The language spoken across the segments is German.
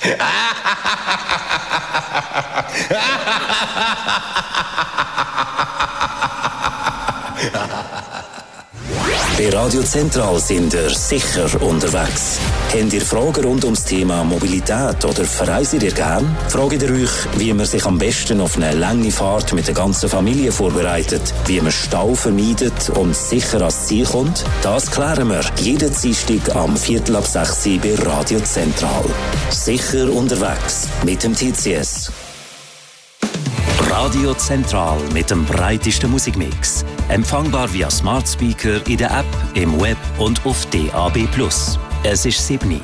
Bei Radio Zentral sind ihr sicher unterwegs. Habt ihr Fragen rund ums Thema Mobilität oder verreist ihr gern? Fragt ihr euch, wie man sich am besten auf eine lange Fahrt mit der ganzen Familie vorbereitet, wie man Stau vermeidet und sicher ans Ziel kommt? Das klären wir jeden Dienstag am 5:45 bei Radio Zentral. Sicher unterwegs mit dem TCS. Radio Zentral mit dem breitesten Musikmix. Empfangbar via Smart Speaker in der App, im Web und auf DAB+. Es ist 7 Uhr.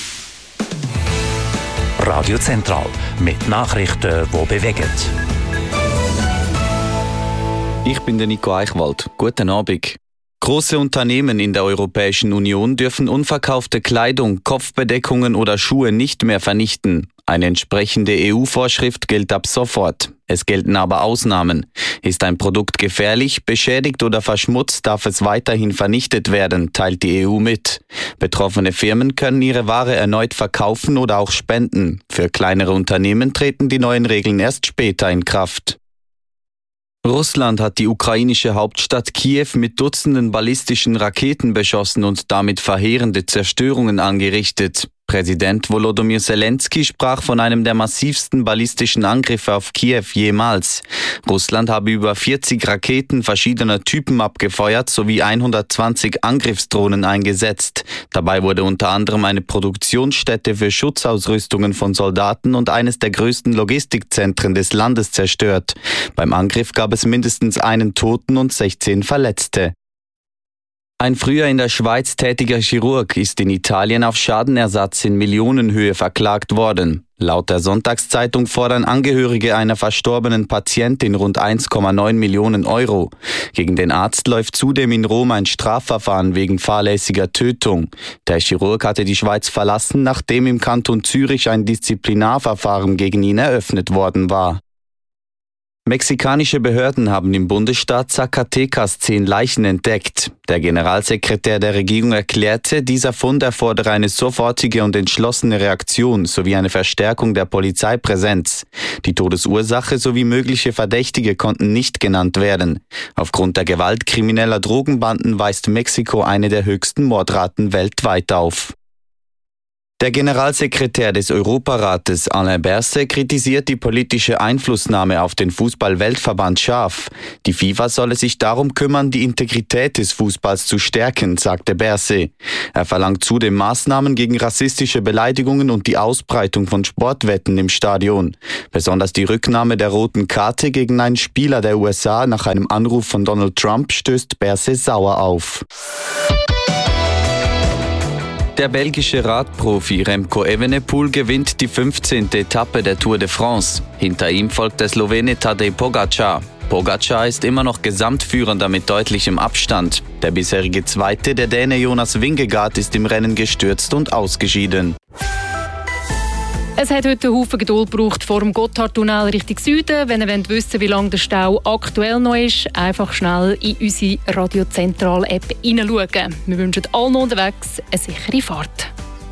Radio Zentral mit Nachrichten, die bewegen. Ich bin der Nico Eichwald. Guten Abend. Große Unternehmen in der Europäischen Union dürfen unverkaufte Kleidung, Kopfbedeckungen oder Schuhe nicht mehr vernichten. Eine entsprechende EU-Vorschrift gilt ab sofort. Es gelten aber Ausnahmen. Ist ein Produkt gefährlich, beschädigt oder verschmutzt, darf es weiterhin vernichtet werden, teilt die EU mit. Betroffene Firmen können ihre Ware erneut verkaufen oder auch spenden. Für kleinere Unternehmen treten die neuen Regeln erst später in Kraft. Russland hat die ukrainische Hauptstadt Kiew mit Dutzenden ballistischen Raketen beschossen und damit verheerende Zerstörungen angerichtet. Präsident Volodymyr Zelensky sprach von einem der massivsten ballistischen Angriffe auf Kiew jemals. Russland habe über 40 Raketen verschiedener Typen abgefeuert sowie 120 Angriffsdrohnen eingesetzt. Dabei wurde unter anderem eine Produktionsstätte für Schutzausrüstungen von Soldaten und eines der größten Logistikzentren des Landes zerstört. Beim Angriff gab es mindestens einen Toten und 16 Verletzte. Ein früher in der Schweiz tätiger Chirurg ist in Italien auf Schadenersatz in Millionenhöhe verklagt worden. Laut der Sonntagszeitung fordern Angehörige einer verstorbenen Patientin rund 1,9 Millionen Euro. Gegen den Arzt läuft zudem in Rom ein Strafverfahren wegen fahrlässiger Tötung. Der Chirurg hatte die Schweiz verlassen, nachdem im Kanton Zürich ein Disziplinarverfahren gegen ihn eröffnet worden war. Mexikanische Behörden haben im Bundesstaat Zacatecas 10 Leichen entdeckt. Der Generalsekretär der Regierung erklärte, dieser Fund erfordere eine sofortige und entschlossene Reaktion sowie eine Verstärkung der Polizeipräsenz. Die Todesursache sowie mögliche Verdächtige konnten nicht genannt werden. Aufgrund der Gewalt krimineller Drogenbanden weist Mexiko eine der höchsten Mordraten weltweit auf. Der Generalsekretär des Europarates Alain Berset kritisiert die politische Einflussnahme auf den Fußball-Weltverband scharf. Die FIFA solle sich darum kümmern, die Integrität des Fußballs zu stärken, sagte Berset. Er verlangt zudem Maßnahmen gegen rassistische Beleidigungen und die Ausbreitung von Sportwetten im Stadion. Besonders die Rücknahme der roten Karte gegen einen Spieler der USA nach einem Anruf von Donald Trump stößt Berset sauer auf. Der belgische Radprofi Remco Evenepoel gewinnt die 15. Etappe der Tour de France. Hinter ihm folgt der Slowene Tadej Pogačar. Pogačar ist immer noch Gesamtführender mit deutlichem Abstand. Der bisherige Zweite, der Däne Jonas Vingegaard, ist im Rennen gestürzt und ausgeschieden. Es hat heute einen Haufen Geduld gebraucht vor dem Gotthardtunnel Richtung Süden. Wenn ihr wissen wollt, wie lange der Stau aktuell noch ist, einfach schnell in unsere Radio Zentral-App hineinschauen. Wir wünschen allen unterwegs eine sichere Fahrt.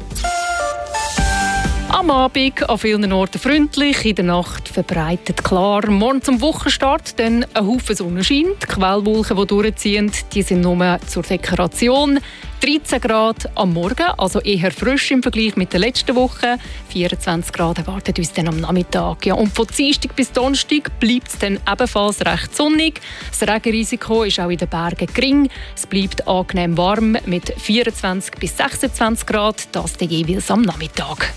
Am Abend an vielen Orten freundlich, in der Nacht verbreitet klar. Morgen zum Wochenstart dann ein Haufen Sonnenschein. Die Quellwolken, die durchziehen, die sind nur zur Dekoration. 13 Grad am Morgen, also eher frisch im Vergleich mit der letzten Woche. 24 Grad erwarten uns dann am Nachmittag. Ja, und von Dienstag bis Donnerstag bleibt es dann ebenfalls recht sonnig. Das Regenrisiko ist auch in den Bergen gering. Es bleibt angenehm warm mit 24 bis 26 Grad, das dann jeweils am Nachmittag.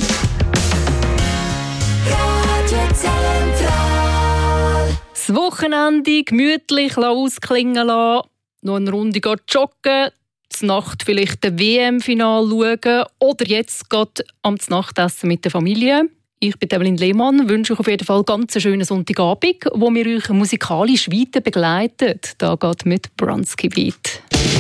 Das Wochenende gemütlich ausklingen lassen, noch eine Runde joggen, zur Nacht vielleicht ein WM-Final schauen oder jetzt gerade am Nachtessen mit der Familie. Ich bin Evelyn Lehmann, wünsche euch auf jeden Fall ganz einen schönen Sonntagabend, wo wir euch musikalisch weiter begleiten. Da geht mit Bronski Beat.